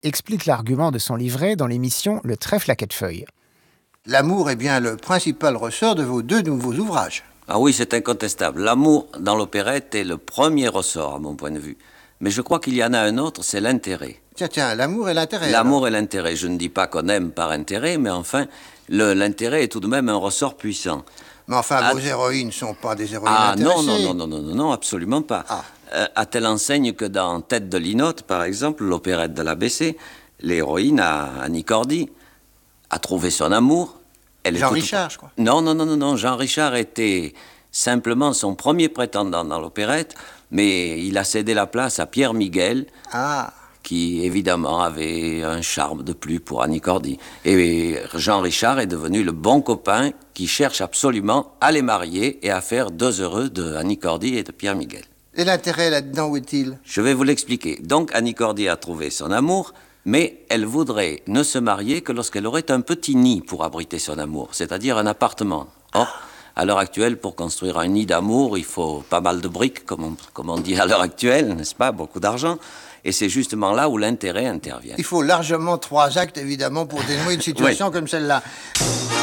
explique l'argument de son livret dans l'émission Le Trèfle à quatre feuilles. L'amour est bien le principal ressort de vos deux nouveaux ouvrages. Ah oui, c'est incontestable. L'amour dans l'opérette est le premier ressort, à mon point de vue. Mais je crois qu'il y en a un autre, c'est l'intérêt. Tiens, l'amour et l'intérêt. L'amour et l'intérêt. Je ne dis pas qu'on aime par intérêt, mais enfin, l'intérêt est tout de même un ressort puissant. Mais enfin, vos héroïnes ne sont pas des héroïnes intéressées. Non, Non, absolument pas. À telle enseigne que dans Tête de Linotte, par exemple, l'opérette de l'ABC, l'héroïne, Annie Cordy, a trouvé son amour. Jean Richard, je crois. Non. Jean Richard était simplement son premier prétendant dans l'opérette, mais il a cédé la place à Pierre Miguel, qui évidemment avait un charme de plus pour Annie Cordy. Et Jean Richard est devenu le bon copain qui cherche absolument à les marier et à faire deux heureux de Annie Cordy et de Pierre Miguel. Et l'intérêt là-dedans, où est-il? Je vais vous l'expliquer. Donc Annie Cordy a trouvé son amour, mais elle voudrait ne se marier que lorsqu'elle aurait un petit nid pour abriter son amour, c'est-à-dire un appartement. Or, à l'heure actuelle, pour construire un nid d'amour, il faut pas mal de briques, comme on dit à l'heure actuelle, n'est-ce pas? Beaucoup d'argent. Et c'est justement là où l'intérêt intervient. Il faut largement 3 actes, évidemment, pour dénouer une situation comme celle-là.